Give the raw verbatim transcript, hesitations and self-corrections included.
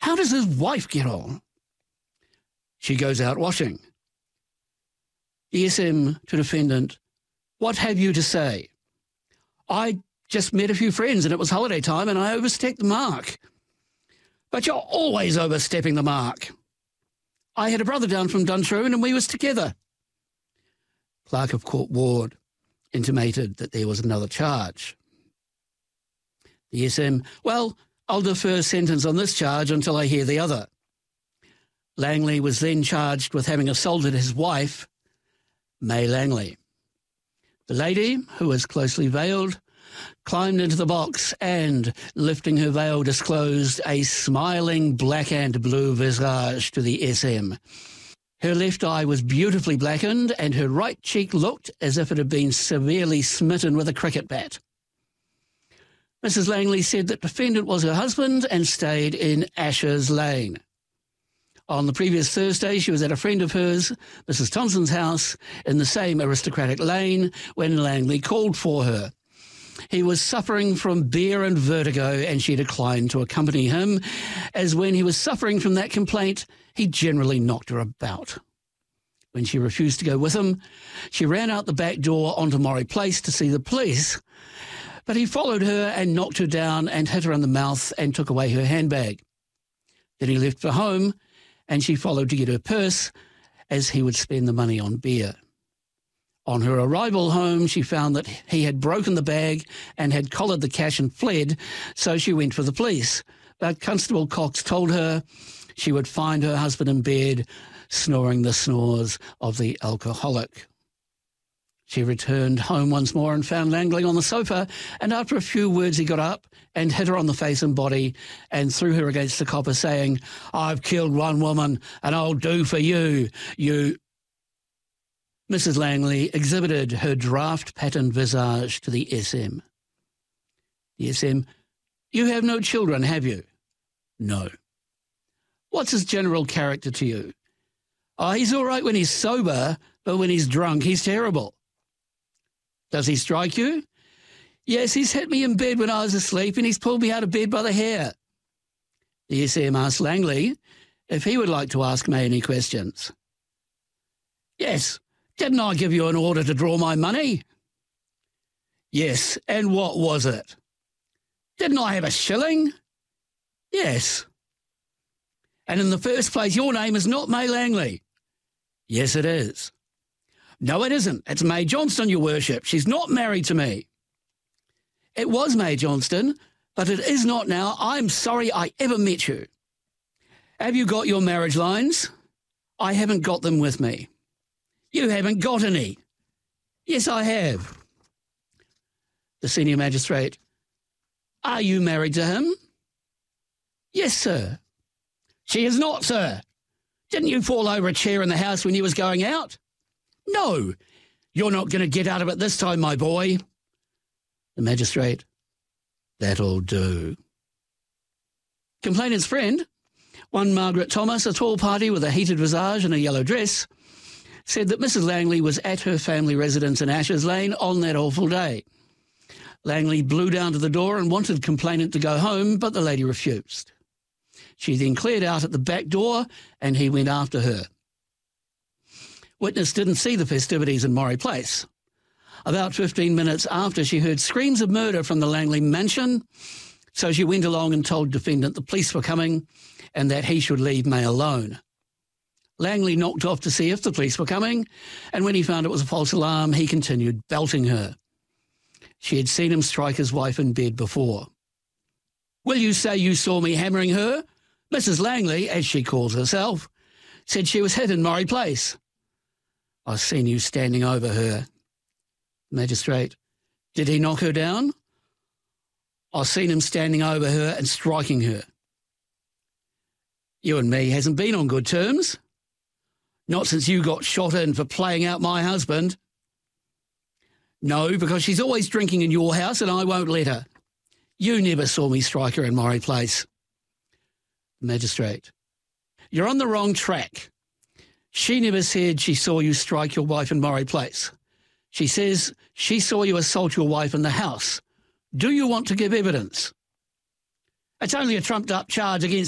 How does his wife get on? She goes out washing. D S M to defendant, what have you to say? I just met a few friends and it was holiday time and I overstepped the mark. But you're always overstepping the mark. I had a brother down from Duntroon and we was together. Clerk of Court Ward intimated that there was another charge. D S M, well, I'll defer sentence on this charge until I hear the other. Langley was then charged with having assaulted his wife, May Langley. The lady, who was closely veiled, climbed into the box and, lifting her veil, disclosed a smiling black and blue visage to the S M. Her left eye was beautifully blackened and her right cheek looked as if it had been severely smitten with a cricket bat. Missus Langley said that defendant was her husband and stayed in Ashes Lane. On the previous Thursday, she was at a friend of hers, Missus Thompson's house, in the same aristocratic lane when Langley called for her. He was suffering from beer and vertigo and she declined to accompany him, as when he was suffering from that complaint, he generally knocked her about. When she refused to go with him, she ran out the back door onto Maury Place to see the police, but he followed her and knocked her down and hit her in the mouth and took away her handbag. Then he left for home and she followed to get her purse as he would spend the money on beer. On her arrival home, she found that he had broken the bag and had collared the cash and fled, so she went for the police. But Constable Cox told her she would find her husband in bed, snoring the snores of the alcoholic. She returned home once more and found Langley on the sofa, and after a few words he got up and hit her on the face and body and threw her against the copper, saying, I've killed one woman and I'll do for you, you... Missus Langley exhibited her draft pattern visage to the S M. The S M, you have no children, have you? No. What's his general character to you? Oh, he's all right when he's sober, but when he's drunk, he's terrible. Does he strike you? Yes, he's hit me in bed when I was asleep and he's pulled me out of bed by the hair. The S M asked Langley if he would like to ask May any questions. Yes. Didn't I give you an order to draw my money? Yes, and what was it? Didn't I have a shilling? Yes. And in the first place, your name is not May Langley. Yes, it is. No, it isn't. It's May Johnston, your worship. She's not married to me. It was May Johnston, but it is not now. I'm sorry I ever met you. Have you got your marriage lines? I haven't got them with me. You haven't got any. Yes, I have. The senior magistrate. Are you married to him? Yes, sir. She is not, sir. Didn't you fall over a chair in the house when you was going out? No. You're not going to get out of it this time, my boy. The magistrate. That'll do. Complainant's friend, one Margaret Thomas, a tall party with a heated visage and a yellow dress, said that Missus Langley was at her family residence in Ashes Lane on that awful day. Langley blew down to the door and wanted complainant to go home, but the lady refused. She then cleared out at the back door and he went after her. Witness didn't see the festivities in Maury Place. About fifteen minutes after, she heard screams of murder from the Langley mansion, so she went along and told defendant the police were coming and that he should leave May alone. Langley knocked off to see if the police were coming, and when he found it was a false alarm, he continued belting her. She had seen him strike his wife in bed before. Will you say you saw me hammering her? Missus Langley, as she calls herself, said she was hit in Maury Place. I've seen you standing over her. Magistrate, did he knock her down? I've seen him standing over her and striking her. You and me hasn't been on good terms. Not since you got shot in for playing out my husband. No, because she's always drinking in your house and I won't let her. You never saw me strike her in Maury Place. Magistrate, you're on the wrong track. She never said she saw you strike your wife in Maury Place. She says she saw you assault your wife in the house. Do you want to give evidence? It's only a trumped-up charge against